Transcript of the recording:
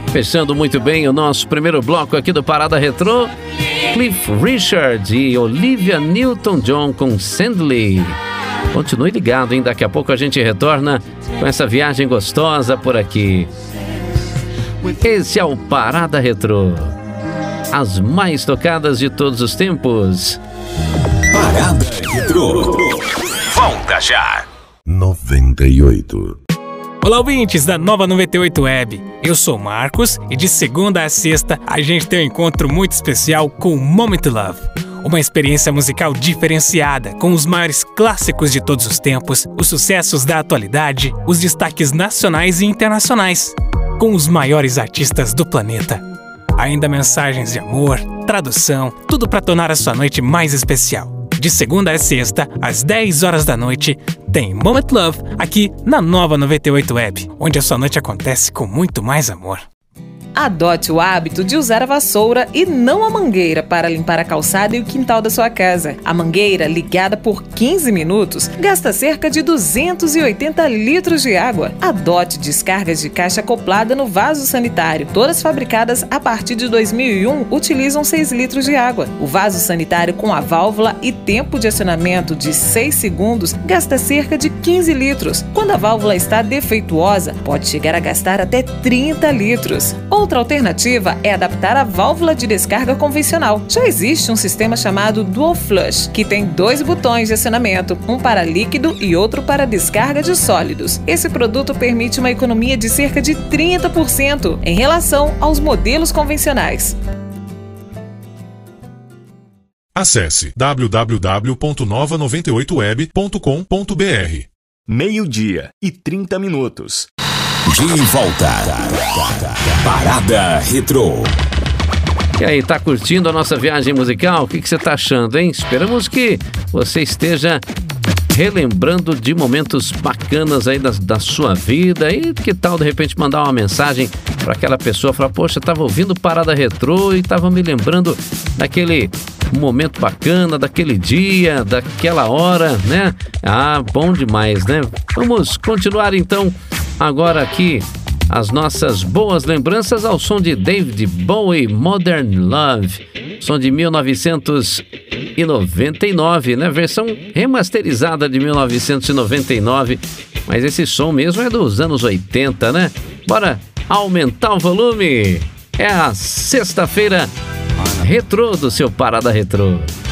Fechando muito bem o nosso primeiro bloco aqui do Parada Retrô, Cliff Richard e Olivia Newton-John com Sandley. Continue ligado, hein? Daqui a pouco a gente retorna com essa viagem gostosa por aqui. Esse é o Parada Retrô. As mais tocadas de todos os tempos. Parada Retrô. Volta já. 98. Olá, ouvintes da Nova 98 Web. Eu sou o Marcos e de segunda a sexta a gente tem um encontro muito especial com o Moment Love. Uma experiência musical diferenciada, com os maiores clássicos de todos os tempos, os sucessos da atualidade, os destaques nacionais e internacionais, com os maiores artistas do planeta. Ainda mensagens de amor, tradução, tudo para tornar a sua noite mais especial. De segunda a sexta, às 10 horas da noite, tem Moment Love aqui na Nova 98 Web, onde a sua noite acontece com muito mais amor. Adote o hábito de usar a vassoura e não a mangueira para limpar a calçada e o quintal da sua casa. A mangueira, ligada por 15 minutos, gasta cerca de 280 litros de água. Adote descargas de caixa acoplada no vaso sanitário. Todas fabricadas a partir de 2001 utilizam 6 litros de água. O vaso sanitário com a válvula e tempo de acionamento de 6 segundos gasta cerca de 15 litros. Quando a válvula está defeituosa, pode chegar a gastar até 30 litros. Outra alternativa é adaptar a válvula de descarga convencional. Já existe um sistema chamado Dual Flush, que tem 2 botões de acionamento, um para líquido e outro para descarga de sólidos. Esse produto permite uma economia de cerca de 30% em relação aos modelos convencionais. Acesse www.nova98web.com.br. 12:30. De volta. Parada Retrô. E aí, tá curtindo a nossa viagem musical? O que você tá achando, hein? Esperamos que você esteja relembrando de momentos bacanas aí da sua vida. E que tal, de repente, mandar uma mensagem para aquela pessoa, falar, poxa, tava ouvindo Parada Retrô e tava me lembrando daquele momento bacana, daquele dia, daquela hora, né? Ah, bom demais, né? Vamos continuar, então, agora aqui as nossas boas lembranças ao som de David Bowie, Modern Love, som de 1999, né? Versão remasterizada de 1999, mas esse som mesmo é dos anos 80, né? Bora aumentar o volume! É a sexta-feira retrô do seu Parada Retrô.